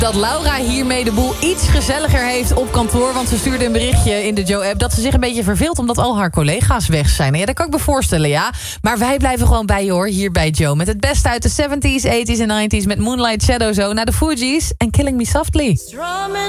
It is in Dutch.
Dat Laura hiermee de boel iets gezelliger heeft op kantoor. Want ze stuurde een berichtje in de Joe-app dat ze zich een beetje verveelt omdat al haar collega's weg zijn. Ja, dat kan ik me voorstellen, ja. Maar wij blijven gewoon bij je, hoor, hier bij Joe. Met het beste uit de 70s, 80s en 90s met Moonlight Shadow zo naar de Fugees en Killing Me Softly.